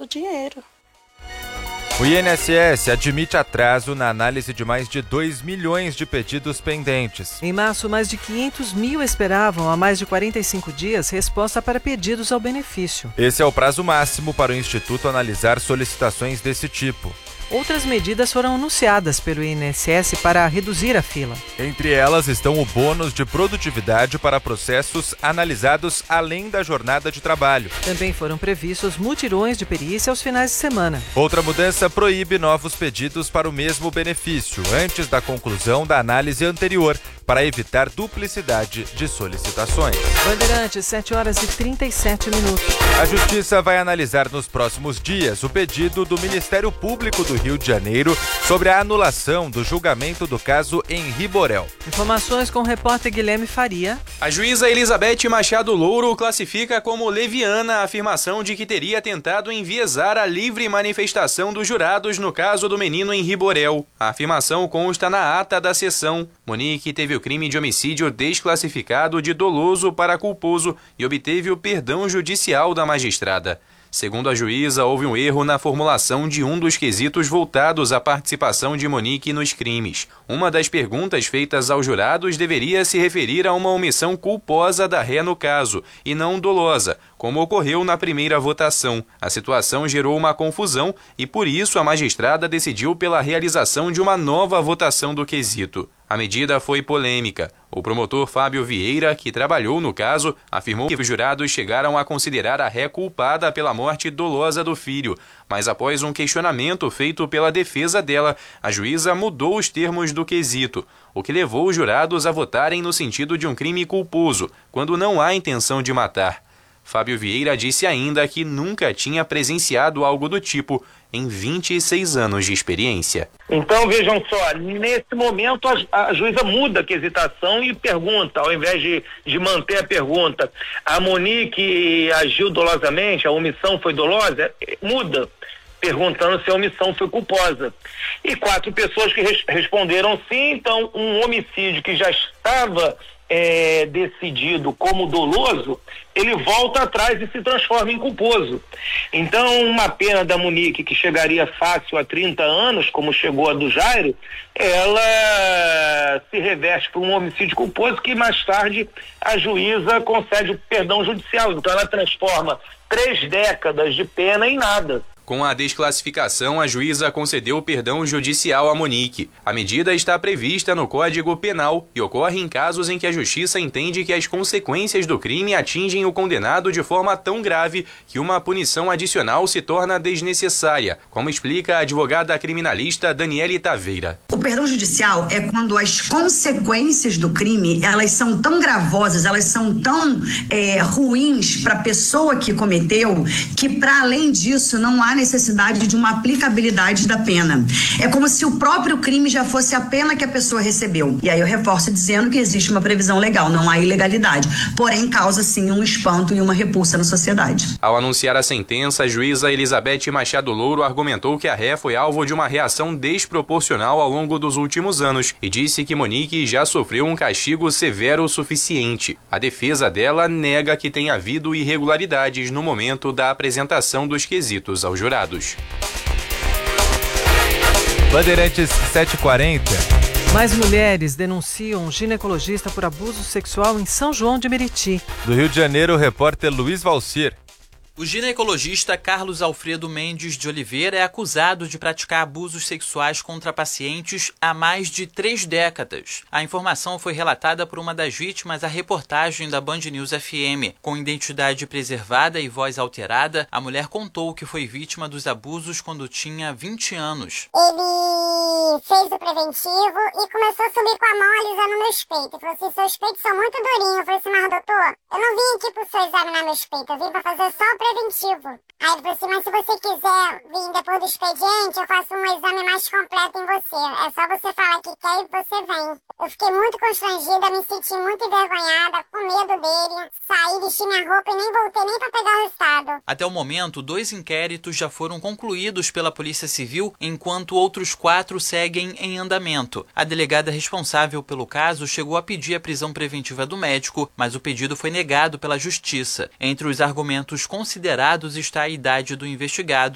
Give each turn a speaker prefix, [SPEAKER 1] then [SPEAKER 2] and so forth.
[SPEAKER 1] dinheiro.
[SPEAKER 2] O INSS admite atraso na análise de mais de 2 milhões de pedidos pendentes.
[SPEAKER 3] Em março, mais de 500 mil esperavam há mais de 45 dias resposta para pedidos ao benefício.
[SPEAKER 2] Esse é o prazo máximo para o Instituto analisar solicitações desse tipo.
[SPEAKER 3] Outras medidas foram anunciadas pelo INSS para reduzir a fila.
[SPEAKER 2] Entre elas estão o bônus de produtividade para processos analisados além da jornada de trabalho.
[SPEAKER 3] Também foram previstos mutirões de perícia aos finais de semana.
[SPEAKER 2] Outra mudança proíbe novos pedidos para o mesmo benefício antes da conclusão da análise anterior, para evitar duplicidade de solicitações.
[SPEAKER 3] Bandeirantes, 7h37.
[SPEAKER 2] A Justiça vai analisar nos próximos dias o pedido do Ministério Público do Rio de Janeiro sobre a anulação do julgamento do caso Henri Borel.
[SPEAKER 3] Informações com o repórter Guilherme Faria.
[SPEAKER 4] A juíza Elizabeth Machado Louro classifica como leviana a afirmação de que teria tentado enviesar a livre manifestação dos jurados no caso do menino Henri Borel. A afirmação consta na ata da sessão. Monique teve o crime de homicídio desclassificado de doloso para culposo e obteve o perdão judicial da magistrada. Segundo a juíza, houve um erro na formulação de um dos quesitos voltados à participação de Monique nos crimes. Uma das perguntas feitas aos jurados deveria se referir a uma omissão culposa da ré no caso, e não dolosa, como ocorreu na primeira votação. A situação gerou uma confusão e, por isso, a magistrada decidiu pela realização de uma nova votação do quesito. A medida foi polêmica. O promotor Fábio Vieira, que trabalhou no caso, afirmou que os jurados chegaram a considerar a ré culpada pela morte dolosa do filho, mas após um questionamento feito pela defesa dela, a juíza mudou os termos do quesito, o que levou os jurados a votarem no sentido de um crime culposo, quando não há intenção de matar. Fábio Vieira disse ainda que nunca tinha presenciado algo do tipo em 26 anos de experiência.
[SPEAKER 5] Então, vejam só, nesse momento a juíza muda a quesitação e pergunta, ao invés de manter a pergunta, a Monique agiu dolosamente, a omissão foi dolosa? Muda, perguntando se a omissão foi culposa. E 4 pessoas que responderam sim, então um homicídio que já estava decidido como doloso, ele volta atrás e se transforma em culposo. Então, uma pena da Monique que chegaria fácil a 30 anos, como chegou a do Jairo, ela se reveste por um homicídio culposo que mais tarde a juíza concede o perdão judicial. Então, ela transforma 3 décadas de pena em nada.
[SPEAKER 4] Com a desclassificação, a juíza concedeu o perdão judicial a Monique. A medida está prevista no Código Penal e ocorre em casos em que a Justiça entende que as consequências do crime atingem o condenado de forma tão grave que uma punição adicional se torna desnecessária, como explica a advogada criminalista Daniele Taveira.
[SPEAKER 6] O perdão judicial é quando as consequências do crime, elas são tão gravosas, elas são tão ruins para a pessoa que cometeu, que para além disso não há necessidade de uma aplicabilidade da pena. É como se o próprio crime já fosse a pena que a pessoa recebeu. E aí eu reforço dizendo que existe uma previsão legal, não há ilegalidade. Porém, causa sim um espanto e uma repulsa na sociedade.
[SPEAKER 4] Ao anunciar a sentença, a juíza Elizabeth Machado Louro argumentou que a ré foi alvo de uma reação desproporcional ao longo dos últimos anos e disse que Monique já sofreu um castigo severo o suficiente. A defesa dela nega que tenha havido irregularidades no momento da apresentação dos quesitos aos jurados.
[SPEAKER 2] Bandeirantes 7h40.
[SPEAKER 3] Mais mulheres denunciam um ginecologista por abuso sexual em São João de Meriti.
[SPEAKER 2] Do Rio de Janeiro, o repórter Luiz Valcir.
[SPEAKER 7] O ginecologista Carlos Alfredo Mendes de Oliveira é acusado de praticar abusos sexuais contra pacientes há mais de 3 décadas. A informação foi relatada por uma das vítimas à reportagem da Band News FM. Com identidade preservada e voz alterada, a mulher contou que foi vítima dos abusos quando tinha 20 anos.
[SPEAKER 8] Ele fez o preventivo e começou a subir com a mão alisando meus peitos. Ele falou assim, seus peitos são muito durinhos. Eu falei assim, mas doutor, eu não vim aqui pro senhor examinar meus peitos, eu vim pra fazer só o preventivo. Aí ele falou assim, mas se você quiser vir depois do expediente, eu faço um exame mais completo em você. É só você falar que quer e você vem. Eu fiquei muito constrangida, me senti muito envergonhada, com medo dele. Saí, vesti minha roupa e nem voltei nem pra pegar o resultado.
[SPEAKER 7] Até o momento, 2 inquéritos já foram concluídos pela Polícia Civil, enquanto outros 4 seguem em andamento. A delegada responsável pelo caso chegou a pedir a prisão preventiva do médico, mas o pedido foi negado pela Justiça. Entre os argumentos considerados está a idade do investigado